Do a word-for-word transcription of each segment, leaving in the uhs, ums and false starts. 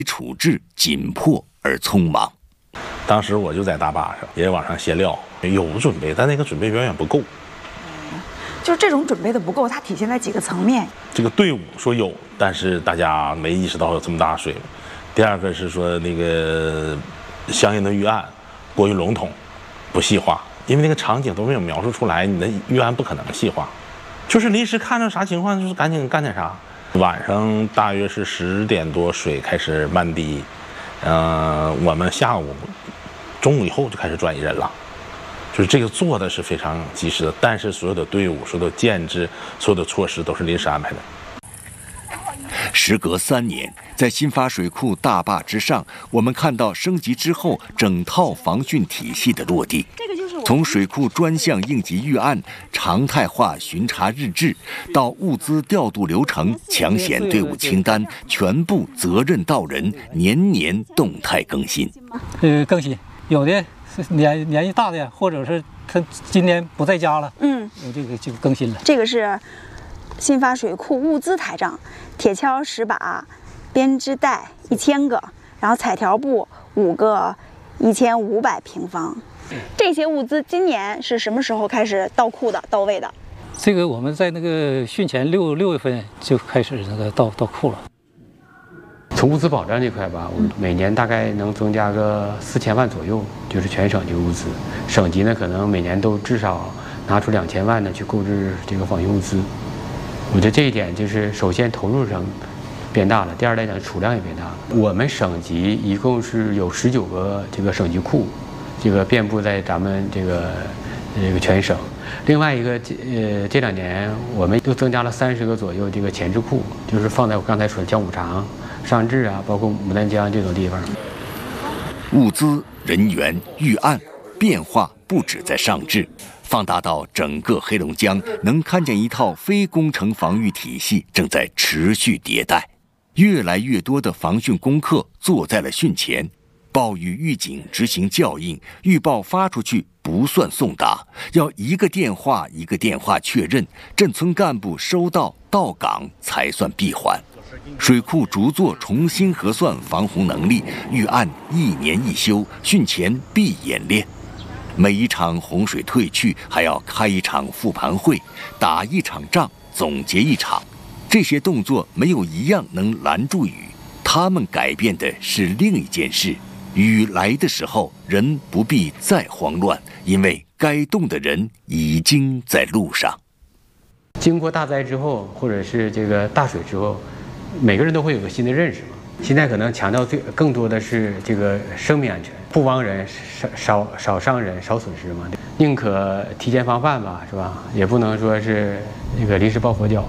处置紧迫而匆忙。 当时我就在大坝上，也往上卸料，有准备，但那个准备远远不够。 就是这种准备的不够，它体现在几个层面。 这个队伍说有，但是大家没意识到有这么大水。第二个是说那个相应的预案过于笼统，不细化，因为那个场景都没有描述出来，你的预案不可能细化。就是临时看着啥情况，就是赶紧干点啥。晚上大约是十点多，水开始漫低，嗯、呃，我们下午中午以后就开始转移人了。就是这个做的是非常及时的，但是所有的队伍、所有的建制、所有的措施都是临时安排的。 时隔三年，在新发水库大坝之上，我们看到升级之后整套防汛体系的落地。从水库专项应急预案、常态化巡查日志，到物资调度流程、抢险队伍清单，全部责任到人，年年动态更新。 呃，更新有的是年年纪大的，或者是他今年不在家了，嗯，有这个就更新了。 这个是新发水库物资台账，铁锹十把，编织袋一千个，然后彩条布五个，一千五百平方。这些物资今年是什么时候开始到库的、到位的？ 这个我们在那个汛前六六月份就开始那个到到库了。 从物资保障这块吧，我们每年大概能增加个四千万左右，就是全省这个物资。省级呢，可能每年都至少拿出两千万呢去购置这个防汛物资。我觉得这一点就是首先投入上变大了，第二来讲储量也变大了。我们省级一共是有十九个这个省级库。这个遍布在咱们这个这个全省。另外一个，呃，这两年我们又增加了三十个左右这个前置库，就是放在我刚才说的江五常、上治啊，包括牡丹江这种地方。 物资、人员、预案变化不止在上治，放大到整个黑龙江，能看见一套非工程防御体系正在持续迭代。越来越多的防汛功课做在了汛前。暴雨预警执行校应，预报发出去不算送达，要一个电话一个电话确认，镇村干部收到到岗才算闭环。水库逐座重新核算防洪能力，预案一年一修，汛前必演练。每一场洪水退去，还要开一场复盘会，打一场仗，总结一场。这些动作没有一样能拦住雨，他们改变的是另一件事。雨来的时候，人不必再慌乱，因为该动的人已经在路上。 经过大灾之后，或者是这个大水之后，每个人都会有个新的认识嘛。现在可能强调最更多的是这个生命安全，不亡人，少少少伤人，少损失嘛。宁可提前防范吧，是吧？也不能说是那个临时抱佛脚。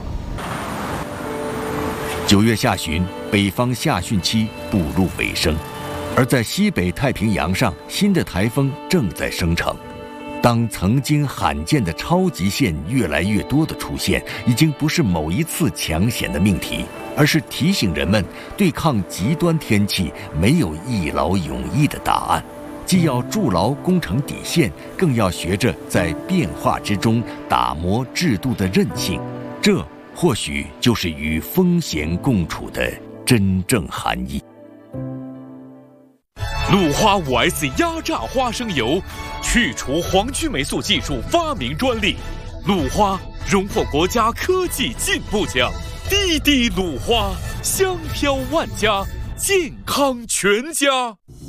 九月下旬，北方夏汛期步入尾声。而在西北太平洋上，新的台风正在生成。当曾经罕见的超级线越来越多的出现，已经不是某一次抢险的命题，而是提醒人们对抗极端天气没有一劳永逸的答案。既要筑牢工程底线，更要学着在变化之中打磨制度的韧性。这或许就是与风险共处的真正含义。 鲁花 五 S 压榨花生油，去除黄曲霉素技术发明专利，鲁花荣获国家科技进步奖。滴滴鲁花，香飘万家，健康全家。